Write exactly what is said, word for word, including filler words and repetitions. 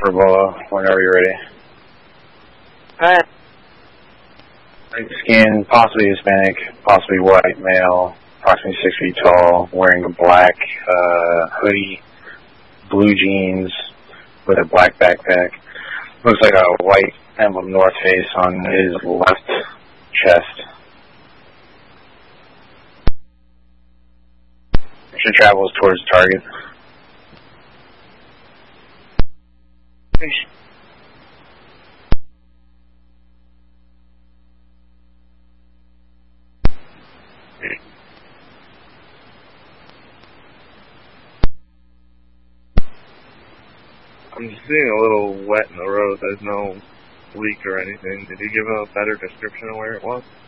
for Bolo, whenever you're ready. Alright. Light skin, possibly Hispanic, possibly white, male, approximately six feet tall, wearing a black uh, hoodie, blue jeans, with a black backpack. Looks like a white emblem North Face on his left chest. Should travels towards target. I'm just seeing a little wet in the road. There's no leak or anything. Did you give a better description of where it was?